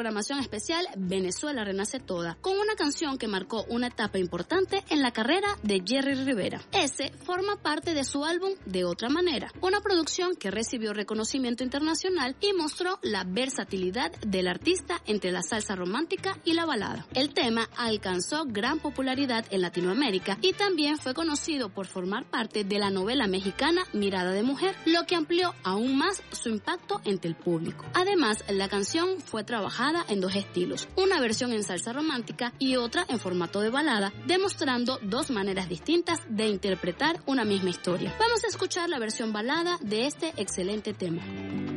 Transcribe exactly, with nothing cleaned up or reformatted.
programación especial Venezuela Renace Toda, con una canción que marcó una etapa importante en la carrera de Jerry Rivera. Ese forma parte de su álbum De Otra Manera, una producción que recibió reconocimiento internacional y mostró la versatilidad del artista entre la salsa romántica y la balada. El tema alcanzó gran popularidad en Latinoamérica y también fue conocido por formar parte de la novela mexicana Mirada de Mujer, lo que amplió aún más su impacto entre el público. Además, la canción fue trabajada en dos estilos, una versión en salsa romántica y otra en formato de balada, demostrando dos maneras distintas de interpretar una misma historia. Vamos a escuchar la versión balada de este excelente tema.